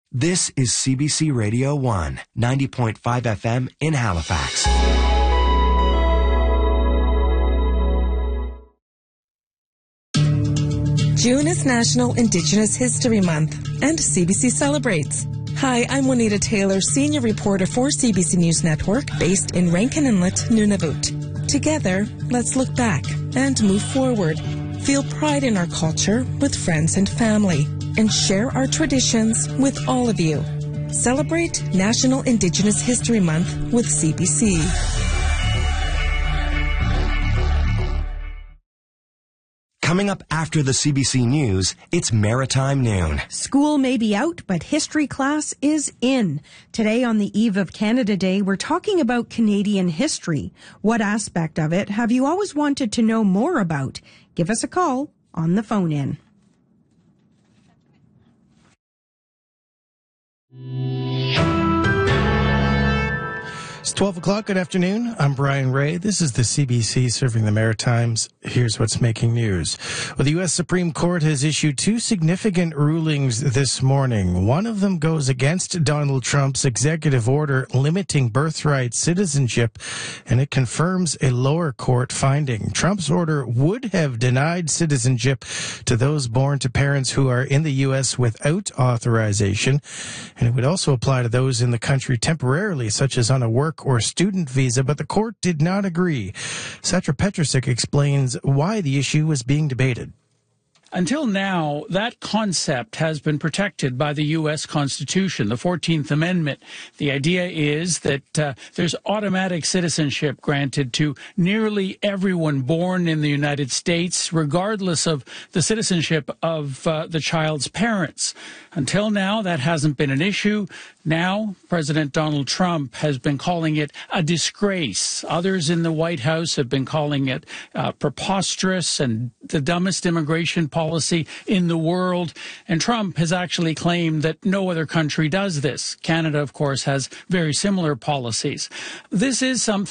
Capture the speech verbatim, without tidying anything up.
This is C B C Radio one, ninety point five F M in Halifax. June is National Indigenous History Month, and C B C celebrates. Hi, I'm Juanita Taylor, senior reporter for C B C News Network, based in Rankin Inlet, Nunavut. Together, let's look back and move forward. Feel pride in our culture with friends and family, and share our traditions with all of you. Celebrate National Indigenous History Month with C B C. Coming up after the C B C News, it's Maritime Noon. School may be out, but history class is in. Today, on the eve of Canada Day, we're talking about Canadian history. What aspect of it have you always wanted to know more about? Give us a call on the phone in. It's twelve o'clock. Good afternoon. I'm Brian Ray. This is the C B C Serving the Maritimes. Here's what's making news. Well, the U S Supreme Court has issued two significant rulings this morning. One of them goes against Donald Trump's executive order limiting birthright citizenship, and it confirms a lower court finding. Trump's order would have denied citizenship to those born to parents who are in the U S without authorization, and it would also apply to those in the country temporarily, such as on a work or student visa, but the court did not agree. Satra Petrusik explains why the issue was being debated. Until now, that concept has been protected by the U S Constitution, the fourteenth Amendment. The idea is that uh, there's automatic citizenship granted to nearly everyone born in the United States, regardless of the citizenship of uh, the child's parents. Until now, that hasn't been an issue. Now, President Donald Trump has been calling it a disgrace. Others in the White House have been calling it uh, preposterous and the dumbest immigration policy in the world. And Trump has actually claimed that no other country does this. Canada, of course, has very similar policies. This is something